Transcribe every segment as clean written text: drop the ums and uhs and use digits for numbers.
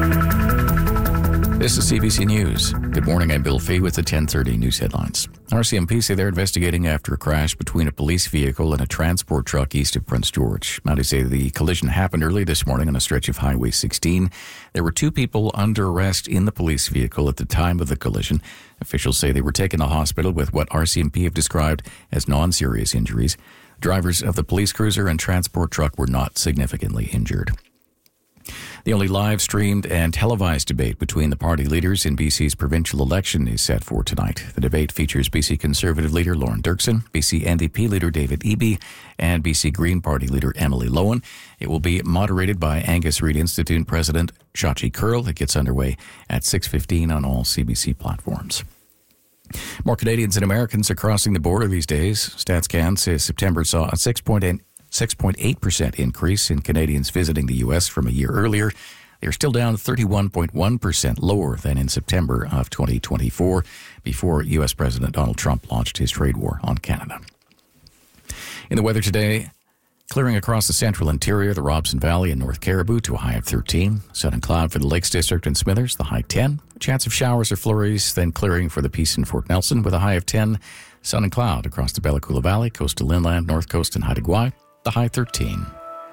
This is CBC News. Good morning, I'm Bill Fee with the 10:30 news headlines. RCMP say they're investigating after a crash between a police vehicle and a transport truck east of Prince George. They say the collision happened early this morning on a stretch of Highway 16. There were 2 people under arrest in the police vehicle at the time of the collision. Officials say they were taken to hospital with what RCMP have described as non-serious injuries. Drivers of the police cruiser and transport truck were not significantly injured. The only live-streamed and televised debate between the party leaders in BC's provincial election is set for tonight. The debate features BC Conservative leader Lauren Dirksen, BC NDP leader David Eby, and BC Green Party leader Emily Lowen. It will be moderated by Angus Reid Institute President Shachi Kurl. It gets underway at 6:15 on all CBC platforms. More Canadians and Americans are crossing the border these days. StatsCan says September saw a 6.8% increase in Canadians visiting the U.S. from a year earlier. They're still down 31.1% lower than in September of 2024, before U.S. President Donald Trump launched his trade war on Canada. In the weather today, clearing across the central interior, the Robson Valley and North Caribou to a high of 13. Sun and cloud for the Lakes District and Smithers, the high 10. Chance of showers or flurries, then clearing for the Peace and Fort Nelson with a high of 10. Sun and cloud across the Bella Coola Valley, coastal inland, North Coast and Haida Gwaii, the high 13.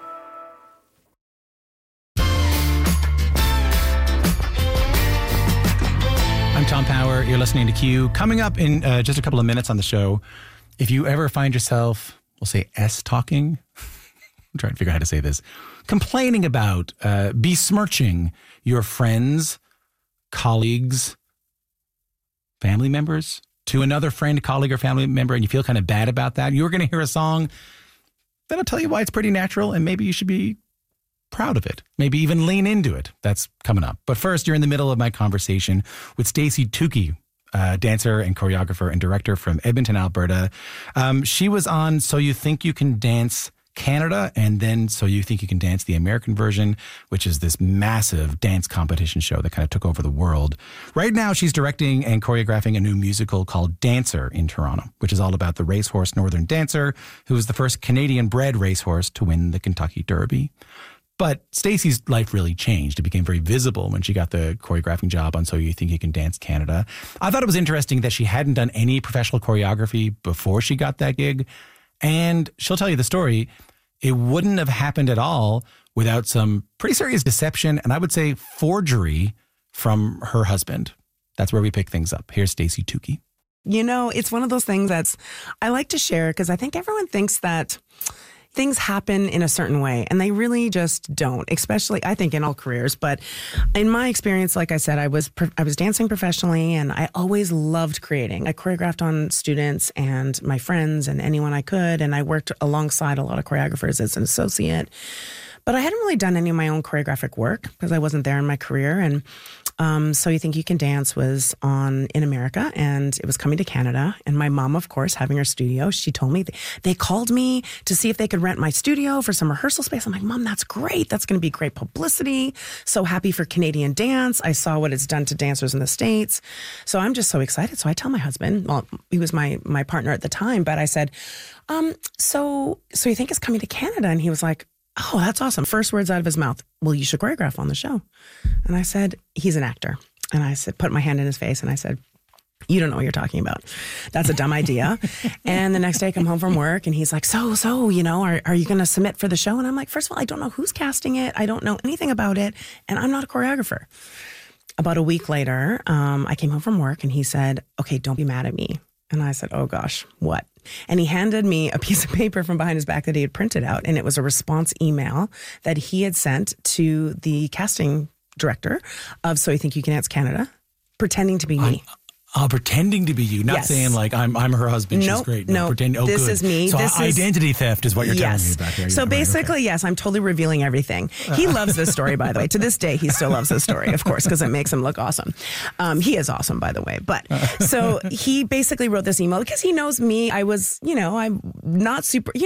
I'm Tom Power. You're listening to Q. Coming up in just a couple of minutes on the show, if you ever find yourself, we'll say S-talking, I'm trying to figure out how to say this, complaining about, besmirching your friends, colleagues, family members to another friend, colleague, or family member, and you feel kind of bad about that, you're going to hear a song that'll tell you why it's pretty natural, and maybe you should be proud of it. Maybe even lean into it. That's coming up. But first, you're in the middle of my conversation with Stacey Tukey, dancer and choreographer and director from Edmonton, Alberta. She was on So You Think You Can Dance Canada, and then So You Think You Can Dance the American version, which is this massive dance competition show that kind of took over the world. Right now, she's directing and choreographing a new musical called Dancer in Toronto, which is all about the racehorse Northern Dancer, who was the first Canadian-bred racehorse to win the Kentucky Derby. But Stacey's life really changed. It became very visible when she got the choreographing job on So You Think You Can Dance Canada. I thought it was interesting that she hadn't done any professional choreography before she got that gig. And she'll tell you the story. It wouldn't have happened at all without some pretty serious deception and I would say forgery from her husband. That's where we pick things up. Here's Stacey Tukey. You know, it's one of those things I like to share because I think everyone thinks that things happen in a certain way, and they really just don't, especially, I think, in all careers. But in my experience, like I said, I was dancing professionally, and I always loved creating. I choreographed on students and my friends and anyone I could, and I worked alongside a lot of choreographers as an associate. But I hadn't really done any of my own choreographic work because I wasn't there in my career. And So You Think You Can Dance was on in America, and it was coming to Canada. And my mom, of course, having her studio, she told me, they called me to see if they could rent my studio for some rehearsal space. I'm like, Mom, that's great. That's going to be great publicity. So happy for Canadian dance. I saw what it's done to dancers in the States. So I'm just so excited. So I tell my husband, well, he was my partner at the time, but I said, so you think it's coming to Canada? And he was like, oh, that's awesome. First words out of his mouth, well, you should choreograph on the show. And I said, he's an actor. And I said, put my hand in his face and I said, you don't know what you're talking about. That's a dumb idea. And the next day I come home from work and he's like, so, you know, are you going to submit for the show? And I'm like, first of all, I don't know who's casting it. I don't know anything about it. And I'm not a choreographer. About a week later, I came home from work and he said, okay, don't be mad at me. And I said, oh gosh, what? And he handed me a piece of paper from behind his back that he had printed out. And it was a response email that he had sent to the casting director of So You Think You Can Dance Canada, pretending to be me. Pretending to be you, not saying like I'm her husband. She's great. No, this is me. So this identity theft is what you're telling me about here. So basically, yes, I'm totally revealing everything. He loves this story, by the way. To this day, he still loves this story, of course, because it makes him look awesome. He is awesome, by the way. But so he basically wrote this email because he knows me. I was, I'm not super,